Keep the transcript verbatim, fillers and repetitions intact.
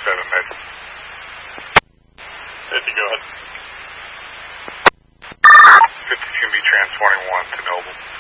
seven, Med. fifty, go ahead. fifty-two B transporting one to Noble.